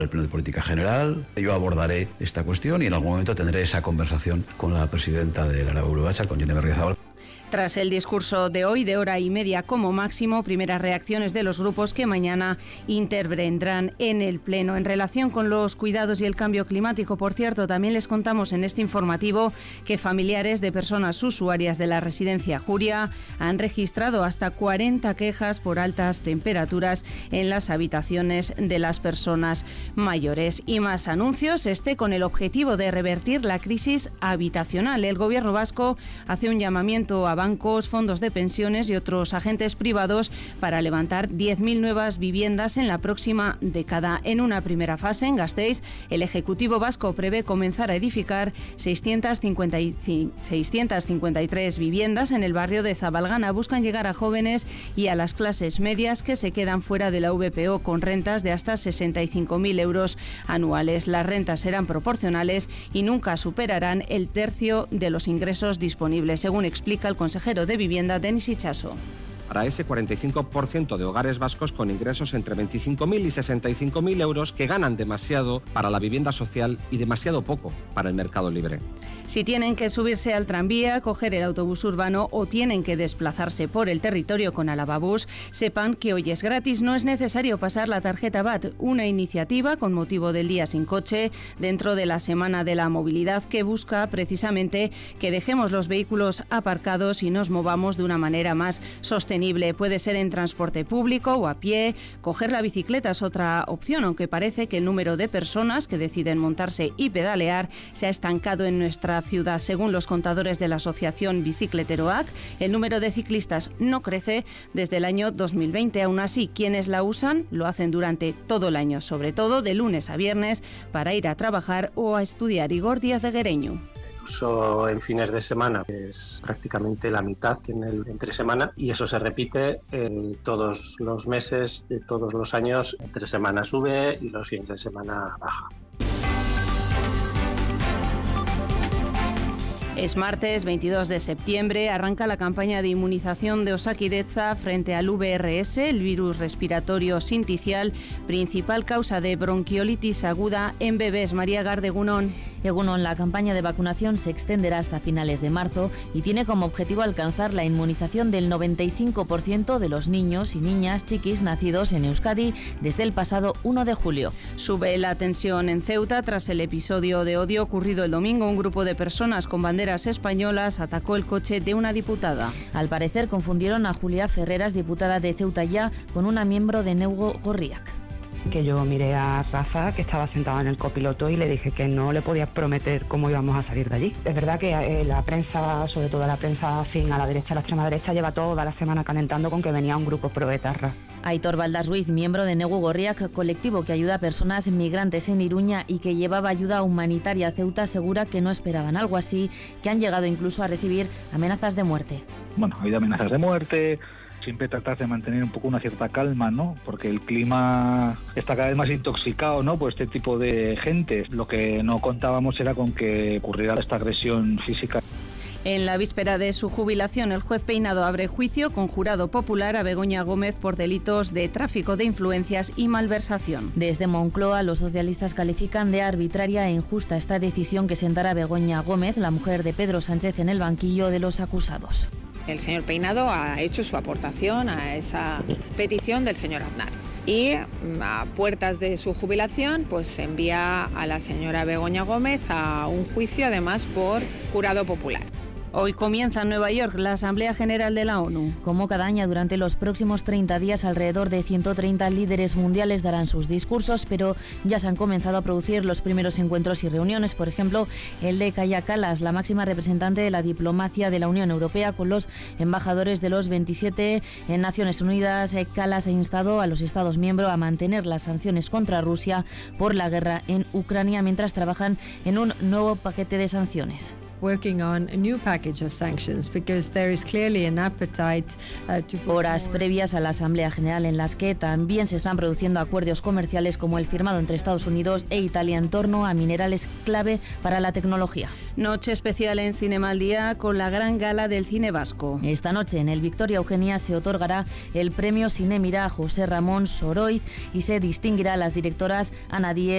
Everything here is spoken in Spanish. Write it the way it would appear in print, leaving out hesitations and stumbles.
El Pleno de Política General, yo abordaré esta cuestión y en algún momento tendré esa conversación con la presidenta de la Eurobacha, con Jone Berriozabal. Tras el discurso de hoy, de hora y media como máximo, primeras reacciones de los grupos que mañana intervendrán en el Pleno. En relación con los cuidados y el cambio climático, por cierto, también les contamos en este informativo que familiares de personas usuarias de la residencia Juria han registrado hasta 40 quejas por altas temperaturas en las habitaciones de las personas mayores. Y más anuncios, con el objetivo de revertir la crisis habitacional. El Gobierno vasco hace un llamamiento a bancos, fondos de pensiones y otros agentes privados para levantar 10.000 nuevas viviendas en la próxima década. En una primera fase, en Gasteiz, el Ejecutivo vasco prevé comenzar a edificar 653 viviendas en el barrio de Zabalgana. Buscan llegar a jóvenes y a las clases medias que se quedan fuera de la VPO con rentas de hasta 65.000 euros anuales. Las rentas serán proporcionales y nunca superarán el tercio de los ingresos disponibles, según explica el consejero de Vivienda, Denis Itxaso. Para ese 45% de hogares vascos con ingresos entre 25.000 y 65.000 euros que ganan demasiado para la vivienda social y demasiado poco para el mercado libre. Si tienen que subirse al tranvía, coger el autobús urbano o tienen que desplazarse por el territorio con Alababús, sepan que hoy es gratis, no es necesario pasar la tarjeta BAT, una iniciativa con motivo del Día Sin Coche dentro de la Semana de la Movilidad que busca precisamente que dejemos los vehículos aparcados y nos movamos de una manera más sostenible. Puede ser en transporte público o a pie. Coger la bicicleta es otra opción, aunque parece que el número de personas que deciden montarse y pedalear se ha estancado en nuestra ciudad. Según los contadores de la asociación Bicicleteroac, el número de ciclistas no crece desde el año 2020. Aún así, quienes la usan lo hacen durante todo el año, sobre todo de lunes a viernes, para ir a trabajar o a estudiar. Igor Díaz de Guereñu. El uso en fines de semana es prácticamente la mitad que en el entre semana, y eso se repite todos los meses de todos los años. Entre semana sube y los fines de semana baja. Es martes 22 de septiembre, arranca la campaña de inmunización de Osakidetza frente al VRS, el virus respiratorio sinticial, principal causa de bronquiolitis aguda en bebés. María Gardegunón. Egunon, la campaña de vacunación se extenderá hasta finales de marzo y tiene como objetivo alcanzar la inmunización del 95% de los niños y niñas chiquis nacidos en Euskadi desde el pasado 1 de julio. Sube la tensión en Ceuta tras el episodio de odio ocurrido el domingo. Un grupo de personas con banderas españolas atacó el coche de una diputada. Al parecer confundieron a Julia Ferreras, diputada de Ceuta Ya, con una miembro de Neugo Gorriak. Que yo miré a Rafa, que estaba sentado en el copiloto, y le dije que no le podía prometer cómo íbamos a salir de allí. Es verdad que la prensa, sobre todo la prensa afín a la derecha, a la extrema derecha, lleva toda la semana calentando con que venía un grupo pro-etarra. Aitor Baldas Ruiz, miembro de Neugo Gorriak, colectivo que ayuda a personas migrantes en Iruña y que llevaba ayuda humanitaria a Ceuta, asegura que no esperaban algo así, que han llegado incluso a recibir amenazas de muerte. Bueno, ha habido amenazas de muerte. Siempre tratar de mantener un poco una cierta calma, ¿no? Porque el clima está cada vez más intoxicado, ¿no? Por este tipo de gente. Lo que no contábamos era con que ocurriera esta agresión física. En la víspera de su jubilación, el juez Peinado abre juicio con jurado popular a Begoña Gómez por delitos de tráfico de influencias y malversación. Desde Moncloa, los socialistas califican de arbitraria e injusta esta decisión que sentará a Begoña Gómez, la mujer de Pedro Sánchez, en el banquillo de los acusados. El señor Peinado ha hecho su aportación a esa petición del señor Aznar y a puertas de su jubilación pues envía a la señora Begoña Gómez a un juicio, además por jurado popular. Hoy comienza en Nueva York la Asamblea General de la ONU. Como cada año, durante los próximos 30 días, alrededor de 130 líderes mundiales darán sus discursos, pero ya se han comenzado a producir los primeros encuentros y reuniones. Por ejemplo, el de Kaja Kallas, la máxima representante de la diplomacia de la Unión Europea, con los embajadores de los 27 en Naciones Unidas. Kallas ha instado a los Estados miembros a mantener las sanciones contra Rusia por la guerra en Ucrania, mientras trabajan en un nuevo paquete de sanciones. Horas previas a la Asamblea General en las que también se están produciendo acuerdos comerciales como el firmado entre Estados Unidos e Italia en torno a minerales clave para la tecnología. Noche especial en Cinema al Día con la gran gala del cine vasco. Esta noche en el Victoria Eugenia se otorgará el premio Cinemira a José Ramón Soroiz y se distinguirá a las directoras Ana Díez,